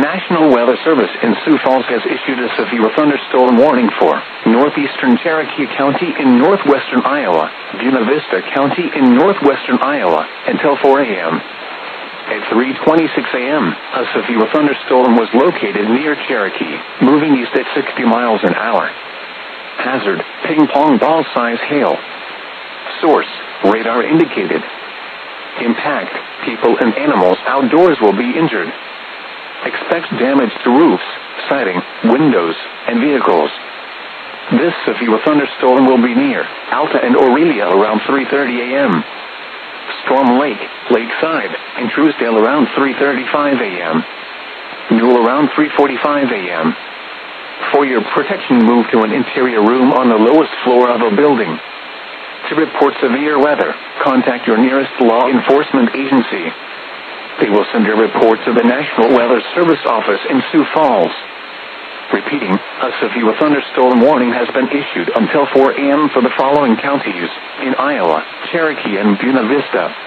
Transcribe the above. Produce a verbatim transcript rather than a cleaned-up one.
National Weather Service in Sioux Falls has issued a severe thunderstorm warning for northeastern Cherokee County in northwestern Iowa, Buena Vista County in northwestern Iowa, until four a m At three twenty-six a m, a severe thunderstorm was located near Cherokee, moving east at sixty miles an hour. Hazard, ping-pong ball-size hail. Source, radar indicated. Impact, people and animals outdoors will be injured. Expect damage to roofs, siding, windows, and vehicles. This severe thunderstorm will be near Alta and Aurelia around three thirty a m Storm Lake, Lakeside, and Truesdale around three thirty-five a m Newell around three forty-five a m For your protection, move to an interior room on the lowest floor of a building. To report severe weather, contact your nearest law enforcement agency. They will send your report to the National Weather Service office in Sioux Falls. Repeating, a severe thunderstorm warning has been issued until four a m for the following counties in Iowa, Cherokee, and Buena Vista.